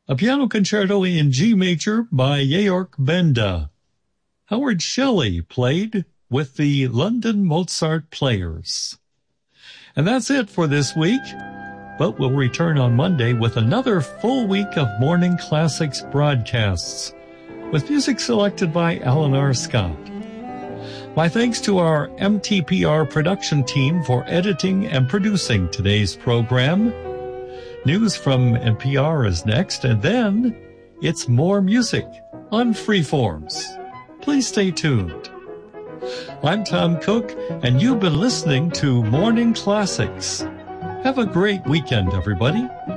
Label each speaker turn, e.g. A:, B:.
A: A piano concerto in G major by Georg Benda. Howard Shelley played with the London Mozart Players. And that's it for this week, but we'll return on Monday with another full week of Morning Classics broadcasts, with music selected by Alan R. Scott. My thanks to our MTPR production team for editing and producing today's program. News from NPR is next, and then it's more music on Freeforms. Please stay tuned. I'm Tom Cook, and you've been listening to Morning Classics. Have a great weekend, everybody.